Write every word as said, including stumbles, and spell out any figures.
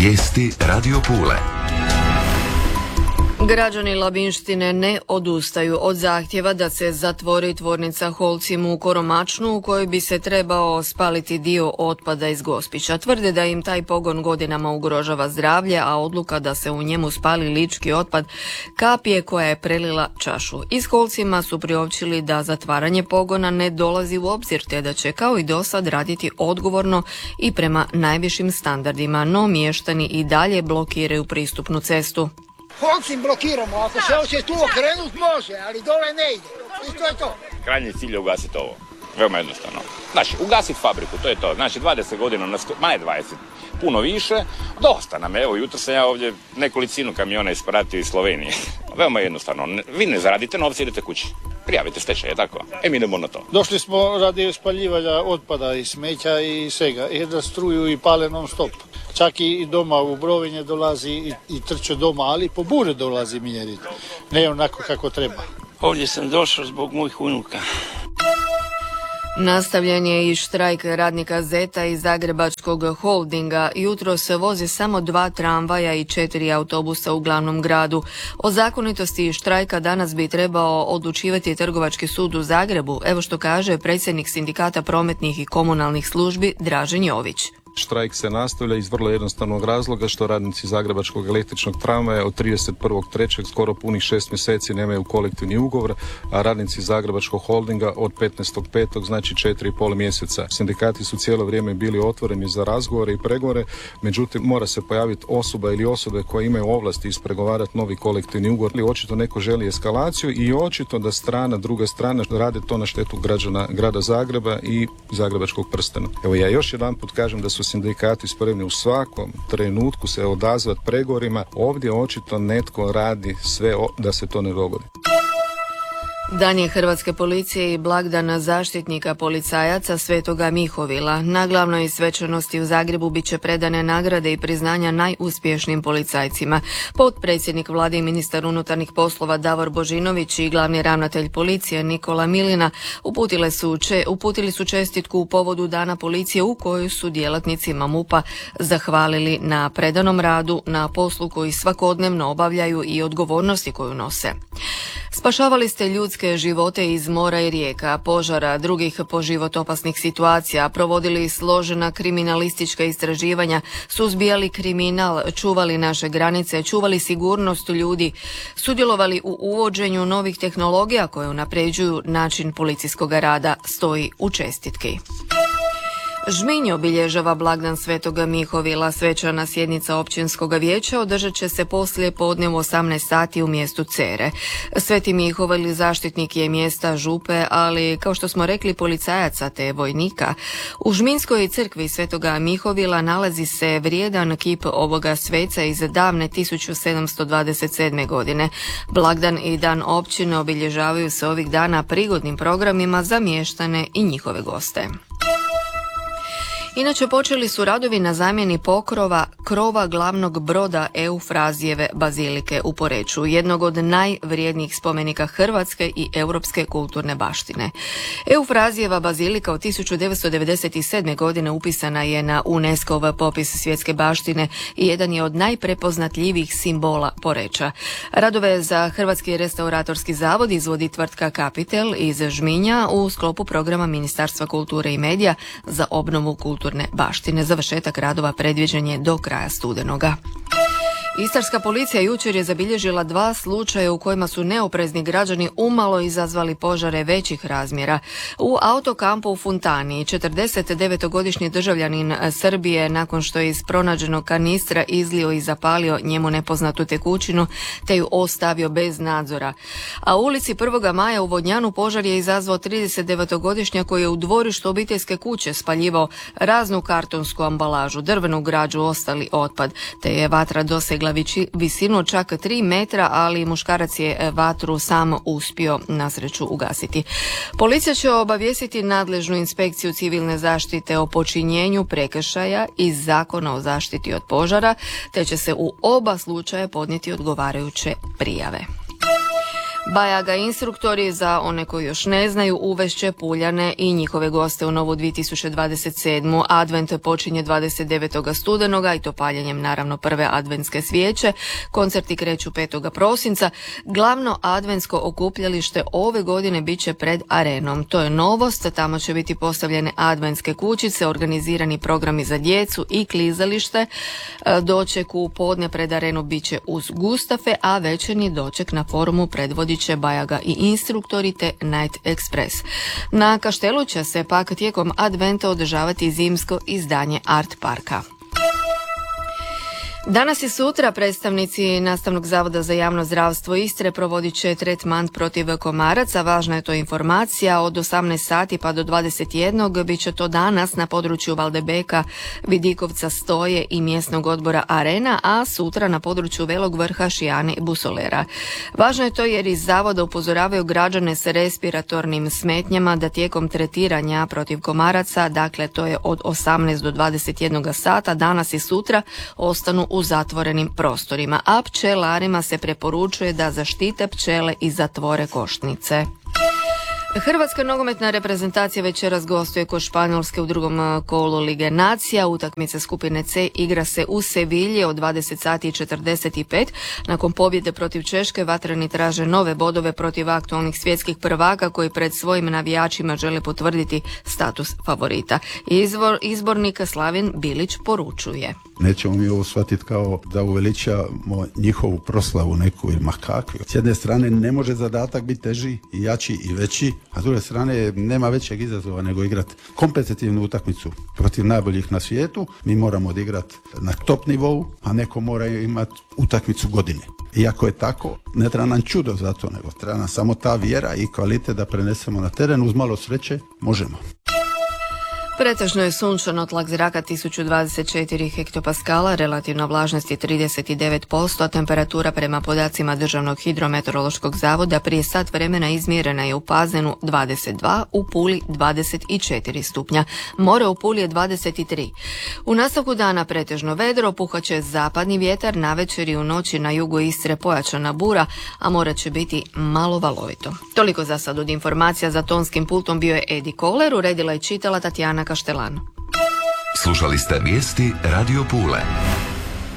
Vijesti Radio Pule. Građani Labinštine ne odustaju od zahtjeva da se zatvori tvornica Holcim u Koromačnu u kojoj bi se trebao spaliti dio otpada iz Gospića. Tvrde da im taj pogon godinama ugrožava zdravlje, a odluka da se u njemu spali lički otpad kap je koja je prelila čašu. Iz Holcima su priopćili da zatvaranje pogona ne dolazi u obzir te da će kao i dosad raditi odgovorno i prema najvišim standardima, no mještani i dalje blokiraju pristupnu cestu. Holcim blokiramo, ako se hoće tu okrenut može, ali dole ne ide. I to je to. Krajnji cilj je ugasiti ovo. Veoma jednostavno. Znači, ugasiti fabriku, to je to. Znači, dvadeset godina, manje dvadeset, puno više. Dosta nam je, evo, jutro sam ja ovdje nekolicinu kamiona ispratio iz Slovenije. Veoma jednostavno. Vi ne zaradite novce, idete kući. Prijavite stečaj, je tako? E, mi idemo na to. Došli smo radi spaljivanja otpada i smeća i svega. I da struju i pale non stop. Čak i doma u Brovinje dolazi i, i trče doma, ali po bure dolazi mjeriti. Ne onako kako treba. Ovdje sam došao zbog mojih unuka. Nastavljen je i štrajk radnika Zeta iz Zagrebačkog holdinga. Jutro se voze samo dva tramvaja i četiri autobusa u glavnom gradu. O zakonitosti štrajka danas bi trebao odlučivati Trgovački sud u Zagrebu. Evo što kaže predsjednik Sindikata prometnih i komunalnih službi Dražen Jović. Štrajk se nastavlja iz vrlo jednostavnog razloga što radnici Zagrebačkog električnog tramvaja od trideset prvog trećeg skoro punih šest mjeseci nemaju kolektivni ugovor, a radnici Zagrebačkog holdinga od petnaestog petog znači četiri i pol mjeseca. Sindikati su cijelo vrijeme bili otvoreni za razgovore i pregovore, međutim mora se pojaviti osoba ili osobe koje imaju ovlasti ispregovarati novi kolektivni ugovor. Ili očito neko želi eskalaciju i očito da strana, druga strana rade to na štetu građana grada Zagreba i Zagrebačkog prstena. Evo ja još jedanput kažem da su sindikati spremni u svakom trenutku se odazvati pregovorima. Ovdje očito netko radi sve da se to ne dogodi. Dan je Hrvatske policije i blagdan zaštitnika policajaca Svetoga Mihovila. Na glavnoj svečanosti u Zagrebu bit će predane nagrade i priznanja najuspješnijim policajcima. Potpredsjednik vlade i ministar unutarnjih poslova Davor Božinović i glavni ravnatelj policije Nikola Milina uputile su če, uputili su čestitku u povodu Dana policije u kojoj su djelatnicima MUP-a zahvalili na predanom radu, na poslu koji svakodnevno obavljaju i odgovornosti koju nose. Spašavali ste ljudske živote iz mora i rijeka, požara, drugih po život opasnih situacija, provodili složena kriminalistička istraživanja, suzbijali kriminal, čuvali naše granice, čuvali sigurnost ljudi, sudjelovali u uvođenju novih tehnologija koje unapređuju način policijskog rada, stoji u čestitki. Žminj obilježava blagdan Svetoga Mihovila. Svečana sjednica općinskog vijeća održat će se poslije podne u osamnaest sati u mjestu Cere. Sveti Mihovil zaštitnik je mjesta Župe, ali kao što smo rekli policajaca te vojnika. U Žminjskoj crkvi Svetoga Mihovila nalazi se vrijedan kip ovoga sveca iz davne tisuću sedamsto dvadeset sedme. godine. Blagdan i dan općine obilježavaju se ovih dana prigodnim programima za mještane i njihove goste. Inače, počeli su radovi na zamjeni pokrova krova glavnog broda Eufrazijeve bazilike u Poreču, jednog od najvrijednijih spomenika hrvatske i europske kulturne baštine. Eufrazijeva bazilika od tisuću devetsto devedeset sedme. godine upisana je na UNESCO-ov popis svjetske baštine i jedan je od najprepoznatljivijih simbola Poreča. Radove za Hrvatski restauratorski zavod izvodi tvrtka Kapitel iz Žminja u sklopu programa Ministarstva kulture i medija za obnovu kulturne baštine. Završetak radova predviđen je do kraja studenoga. Istarska policija jučer je zabilježila dva slučaja u kojima su neoprezni građani umalo izazvali požare većih razmjera. U autokampu u Funtani četrdesetdevetogodišnji državljanin Srbije nakon što je iz pronađenog kanistra izlio i zapalio njemu nepoznatu tekućinu te ju ostavio bez nadzora. A u ulici Prvoga maja u Vodnjanu požar je izazvao tridesetdevetogodišnjak koji je u dvorištu obiteljske kuće spaljivao raznu kartonsku ambalažu, drvenu građu, ostali otpad, te je vatra dosegla visinu čak tri metra, ali muškarac je vatru sam uspio na sreću ugasiti. Policija će obavijestiti nadležnu inspekciju civilne zaštite o počinjenju prekršaja iz Zakona o zaštiti od požara, te će se u oba slučaja podnijeti odgovarajuće prijave. Bajaga instruktori, za one koji još ne znaju, uvešće Puljane i njihove goste u novu dvije tisuće dvadeset sedmu. Advent počinje dvadeset devetog studenoga i to paljenjem naravno prve adventske svijeće. Koncerti kreću petog prosinca. Glavno adventsko okupljalište ove godine bit će pred arenom. To je novost, tamo će biti postavljene adventske kućice, organizirani programi za djecu i klizalište. Doček u podne pred arenu bit će uz Gustafe, a večernji doček na forumu predvodi će Bajaga i instruktori te Night Express. Na Kaštelu će se pak tijekom adventa održavati zimsko izdanje Art Parka. Danas i sutra predstavnici Nastavnog zavoda za javno zdravstvo Istre provodit će tretman protiv komaraca. Važna je to informacija. Od osamnaest sati pa do dvadeset jedan bit će to danas na području Valdebeka, Vidikovca, Stoje i mjesnog odbora Arena, a sutra na području Velog Vrha, Šijane i Busolera. Važno je to jer iz zavoda upozoravaju građane s respiratornim smetnjama da tijekom tretiranja protiv komaraca, dakle to je od osamnaest do dvadeset jedan sata, danas i sutra ostanu u zatvorenim prostorima, a pčelarima se preporučuje da zaštite pčele i zatvore košnice. Hrvatska nogometna reprezentacija večeras gostuje kod Španjolske u drugom kolu Lige nacija. Utakmica skupine C igra se u Sevilji od dvadeset sati i četrdeset pet. Nakon pobjede protiv Češke, vatreni traže nove bodove protiv aktualnih svjetskih prvaka koji pred svojim navijačima žele potvrditi status favorita. Izvor, izbornik Slavin Bilić poručuje: nećemo mi ovo shvatiti kao da uveličamo njihovu proslavu neku ili makakvi. S jedne strane ne može zadatak biti teži i jači i veći, a s druge strane nema većeg izazova nego igrati kompetitivnu utakmicu protiv najboljih na svijetu. Mi moramo odigrati na top nivou, a neko mora imati utakmicu godine. Iako je tako, ne treba nam čudo za to, nego treba nam samo ta vjera i kvalitet da prenesemo na teren. Uz malo sreće možemo. Pretežno je sunčano, tlak zraka tisuću dvadeset četiri hektopaskala, relativna vlažnost je trideset devet posto, a temperatura prema podacima Državnog hidrometeorološkog zavoda prije sat vremena izmjerena je u Pazenu dvadeset dva, u Puli dvadeset četiri stupnja. More u Puli je dvadeset tri. U nastavku dana pretežno vedro, puhaće zapadni vjetar, navečer i u noći na jugu Istre pojačana bura, a more će biti malo valovito. Toliko za sad od informacija. Za tonskim pultom bio je Edi Koler, uredila i čitala Tatjana Kaštelan. Slušali ste vijesti Radio Pule.